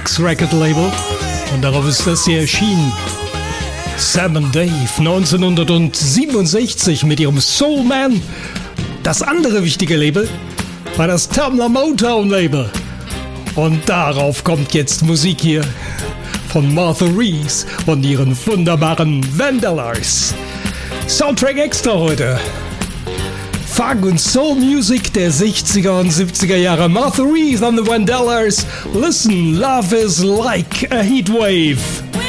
Stax Record Label. Und darauf ist das hier erschienen. Sam und Dave 1967 mit ihrem Soul Man. Das andere wichtige Label war das Tamla Motown Label. Und darauf kommt jetzt Musik hier von Martha Reeves und ihren wunderbaren Vandellas. Soundtrack extra heute. Funk und Soul Music der 60er und 70er Jahre. Martha Reeves and the Vandellas. Listen, love is like a heat wave.